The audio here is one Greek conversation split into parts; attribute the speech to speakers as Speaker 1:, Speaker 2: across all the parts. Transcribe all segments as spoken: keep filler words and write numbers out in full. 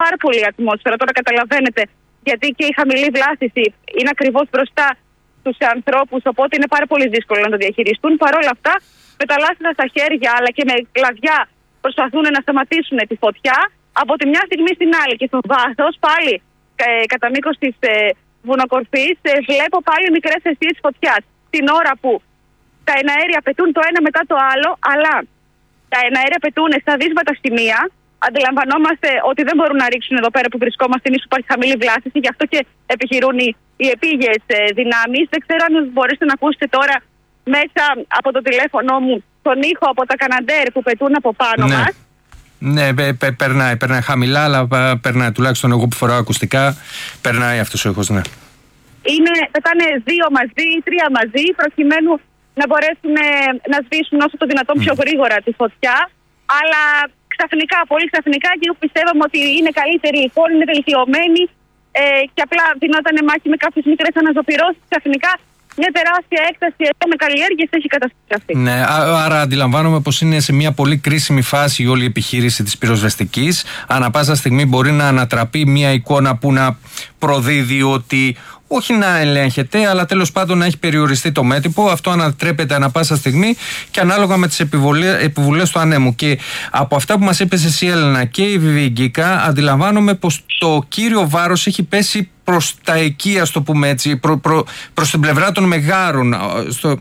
Speaker 1: πάρα πολύ η ατμόσφαιρα. Τώρα καταλαβαίνετε, γιατί και η χαμηλή βλάστηση είναι ακριβώς μπροστά στους ανθρώπους, οπότε είναι πάρα πολύ δύσκολο να το διαχειριστούν. Παρ' όλα αυτά, με τα λάστιχα στα χέρια αλλά και με κλαδιά προσπαθούν να σταματήσουν τη φωτιά από τη μια στιγμή στην άλλη. Και στο βάθος, πάλι ε, κατά μήκος της ε, βουνοκορφής, ε, βλέπω πάλι μικρές αιστείες φωτιάς. Την ώρα που τα εναέρια πετούν το ένα μετά το άλλο, αλλά τα εναέρια πετούν στα δύσβατα σημεία. Αντιλαμβανόμαστε ότι δεν μπορούν να ρίξουν εδώ πέρα που βρισκόμαστε εμείς που υπάρχει χαμηλή βλάστηση, γι' αυτό και επιχειρούν οι, οι επίγειες ε, δυνάμεις. Δεν ξέρω αν μπορείτε να ακούσετε τώρα μέσα από το τηλέφωνο μου τον ήχο από τα καναντέρ που πετούν από πάνω
Speaker 2: ναι.
Speaker 1: μας.
Speaker 2: Ναι, πε, πε, περνάει, περνάει χαμηλά, αλλά περνάει. Τουλάχιστον εγώ που φοράω ακουστικά, περνάει αυτός ο ήχος, ναι.
Speaker 1: Είναι, πετάνε δύο μαζί ή τρία μαζί, προκειμένου να μπορέσουν να σβήσουν όσο το δυνατόν πιο γρήγορα τη φωτιά. Αλλά ξαφνικά, πολύ ξαφνικά, και πιστεύαμε ότι είναι καλύτερη η εικόνα, είναι βελτιωμένη ε, και απλά δινόταν μάχη με κάποιες μικρές αναζωπυρώσεις. Ξαφνικά μια τεράστια έκταση εδώ με καλλιέργειες έχει καταστραφεί.
Speaker 2: Ναι, άρα αντιλαμβάνομαι πως είναι σε μια πολύ κρίσιμη φάση η όλη επιχείρηση της πυροσβεστικής. Ανά πάσα στιγμή μπορεί να ανατραπεί μια εικόνα που να προδίδει ότι όχι να ελέγχεται, αλλά τέλος πάντων να έχει περιοριστεί το μέτωπο. Αυτό ανατρέπεται ανά πάσα στιγμή και ανάλογα με τις επιβουλές του ανέμου. Και από αυτά που μας είπες εσύ, Έλενα, και η Βιβιγκίκα, αντιλαμβάνομαι πως το κύριο βάρος έχει πέσει προς τα εκεί, ας το πούμε έτσι, προ, προ, προς την πλευρά των Μεγάρων. Στο,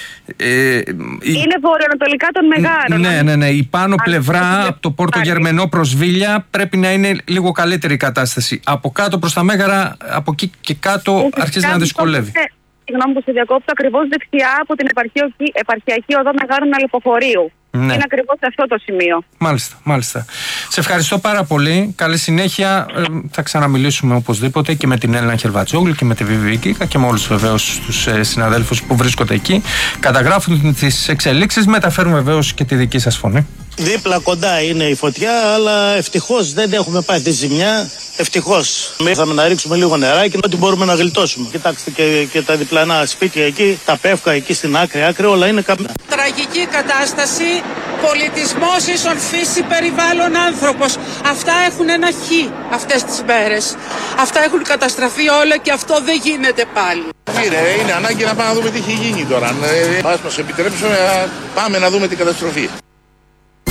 Speaker 1: ε, είναι βορειοανατολικά των Μεγάρων.
Speaker 2: Ναι, ναι, ναι. Η πάνω Αν πλευρά, από το Πόρτο Γερμενό προς Βίλια, πρέπει να είναι λίγο καλύτερη η κατάσταση. Από κάτω προς τα Μέγαρα, από εκεί και κάτω, ε, αρχίζει να δυσκολεύει.
Speaker 1: Συγγνώμη που σε διακόπτω, ακριβώς δεξιά από την επαρχιακή, επαρχιακή οδό Μεγάρων Αλεποχωρίου. Ναι. Είναι ακριβώς αυτό το σημείο.
Speaker 2: Μάλιστα, μάλιστα. Σε ευχαριστώ πάρα πολύ. Καλή συνέχεια. Ε, θα ξαναμιλήσουμε οπωσδήποτε και με την Έλενα Χερβατζόγλου και με τη Βιβιγκίκα και με όλους βεβαίως τους ε, συναδέλφους που βρίσκονται εκεί. Καταγράφουν τις εξελίξεις, μεταφέρουν βεβαίως και τη δική σας φωνή.
Speaker 3: Δίπλα κοντά είναι η φωτιά, αλλά ευτυχώς δεν έχουμε πάει τη ζημιά. Ευτυχώς. Ήρθαμε να ρίξουμε λίγο νεράκι, ότι μπορούμε να γλιτώσουμε. Κοιτάξτε και, και τα διπλανά σπίτια εκεί, τα πεύκα εκεί στην άκρη, άκρη, όλα είναι καμπνά.
Speaker 4: Τραγική κατάσταση, πολιτισμός ίσον φύση, περιβάλλον άνθρωπος. Αυτά έχουν ένα χ αυτές τις μέρες. Αυτά έχουν καταστραφεί όλα και αυτό δεν γίνεται πάλι.
Speaker 5: Κύριε, είναι ανάγκη να πάμε να δούμε τι έχει γίνει τώρα. Αν μας επιτρέψουν, πάμε να δούμε την καταστροφή.